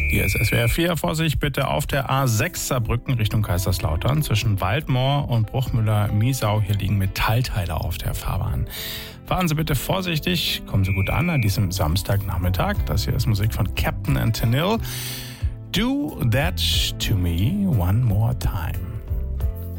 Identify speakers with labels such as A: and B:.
A: Hier ist SWR 4. Vorsicht bitte auf der A6 Saarbrücken Richtung Kaiserslautern. Zwischen Waldmoor und Bruchmüller-Miesau. Hier liegen Metallteile auf der Fahrbahn. Fahren Sie bitte vorsichtig. Kommen Sie gut an diesem Samstagnachmittag. Das hier ist Musik von Captain and Tennille. Do that to me one more time.